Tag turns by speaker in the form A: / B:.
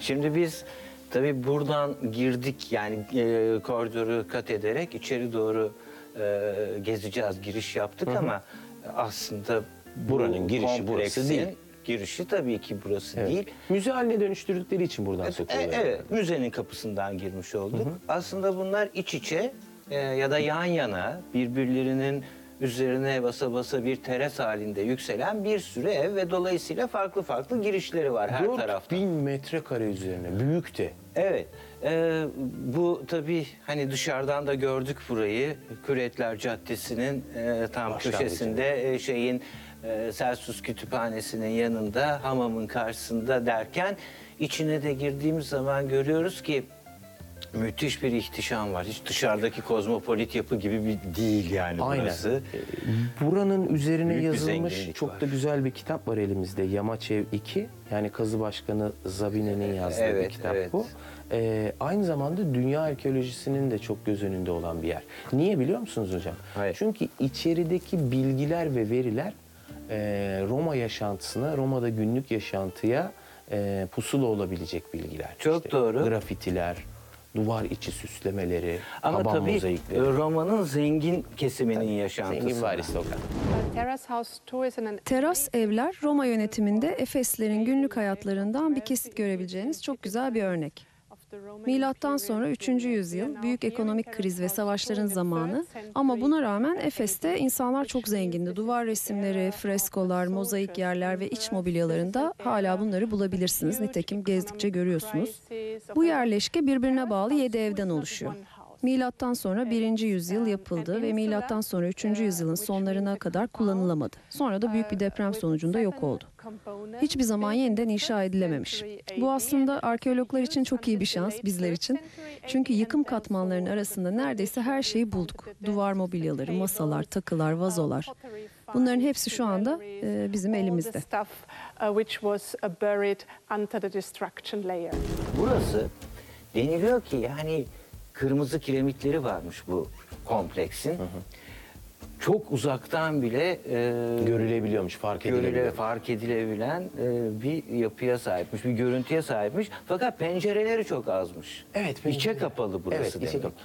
A: Şimdi biz tabii buradan girdik, yani koridoru kat ederek içeri doğru gezeceğiz, giriş yaptık ama aslında
B: Buranın girişi burası değil.
A: Girişi tabii ki burası değil.
B: Müze haline dönüştürdükleri için buradan sokuyorlar.
A: Evet, müzenin kapısından girmiş olduk. Aslında bunlar iç içe ya da yan yana birbirlerinin üzerine basa basa bir teras halinde yükselen bir sürü ev ve dolayısıyla farklı farklı girişleri var her tarafta.
B: 4000 metrekare üzerine, büyük de.
A: Evet, bu tabii hani dışarıdan da gördük burayı. Küretler Caddesi'nin tam
B: Başlangıcı.
A: köşesinde Celsus Kütüphanesi'nin yanında, hamamın karşısında derken içine de girdiğimiz zaman görüyoruz ki müthiş bir ihtişam var. Hiç dışarıdaki kozmopolit yapı gibi bir değil yani burası.
B: Buranın üzerine
A: Büyük bir
B: yazılmış
A: zenginlik
B: çok
A: var.
B: da güzel bir kitap var elimizde. Yamaçev 2. Yani Kazı Başkanı Zabine'nin yazdığı bir
A: Evet,
B: kitap
A: evet.
B: bu. Aynı zamanda dünya arkeolojisinin de çok göz önünde olan bir yer. Niye biliyor musunuz hocam?
A: Hayır.
B: Çünkü içerideki bilgiler ve veriler Roma yaşantısına, Roma'da günlük yaşantıya pusula olabilecek bilgiler.
A: Çok doğru.
B: Grafitiler, duvar içi süslemeleri,
A: Ama
B: taban
A: tabii
B: mozaikleri.
A: Roma'nın zengin kesiminin yaşantısı.
B: Zengin ve aristokrat.
C: Teras evler Roma yönetiminde Efeslilerin günlük hayatlarından bir kesit görebileceğiniz çok güzel bir örnek. Milattan sonra 3. yüzyıl büyük ekonomik kriz ve savaşların zamanı ama buna rağmen Efes'te insanlar çok zengindi. Duvar resimleri, freskolar, mozaik yerler ve iç mobilyalarında hala bunları bulabilirsiniz. Nitekim gezdikçe görüyorsunuz. Bu yerleşke birbirine bağlı 7 evden oluşuyor. Milattan sonra 1. yüzyıl yapıldı ve milattan sonra 3. yüzyılın sonlarına kadar kullanılamadı. Sonra da büyük bir deprem sonucunda yok oldu. Hiçbir zaman yeniden inşa edilememiş. Bu aslında arkeologlar için çok iyi bir şans, bizler için. Çünkü yıkım katmanlarının arasında neredeyse her şeyi bulduk. Duvar mobilyaları, masalar, takılar, vazolar. Bunların hepsi şu anda bizim elimizde.
A: Burası deniliyor ki yani kırmızı kiremitleri varmış bu kompleksin. Çok uzaktan bile
B: Görülebiliyormuş,
A: fark edilebilen bir yapıya sahipmiş, bir görüntüye sahipmiş. Fakat pencereleri çok azmış.
B: Evet,
A: İçe kapalı burası
B: evet, içe
A: demek.
B: kapalı.